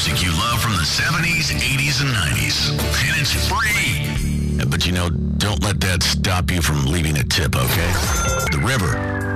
music you love from the 70s, 80s, and 90s. And it's free. But don't let that stop you from leaving a tip, okay? The River.